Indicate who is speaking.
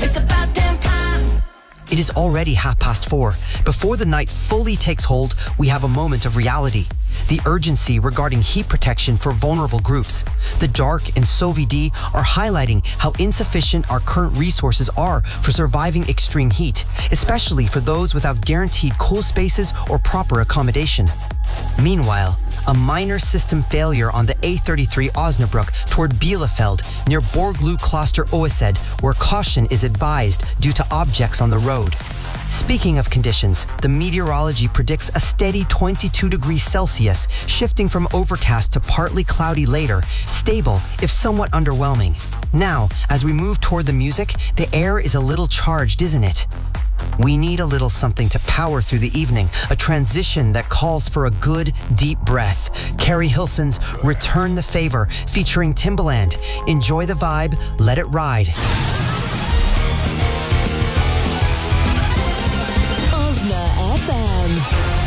Speaker 1: It's about damn time.
Speaker 2: It is already 4:30. Before the night fully takes hold, we have a moment of reality. The urgency regarding heat protection for vulnerable groups. The JARC and SOVD are highlighting how insufficient our current resources are for surviving extreme heat, especially for those without guaranteed cool spaces or proper accommodation. Meanwhile, a minor system failure on the A33 Osnabrück toward Bielefeld near Borgloo Kloster Oesed, where caution is advised due to objects on the road. Speaking of conditions, the meteorology predicts a steady 22 degrees Celsius, shifting from overcast to partly cloudy later, stable if somewhat underwhelming. Now, as we move toward the music, the air is a little charged, isn't it? We need a little something to power through the evening, a transition that calls for a good, deep breath. Carrie Hilson's Return the Favor, featuring Timbaland. Enjoy the vibe, let it ride.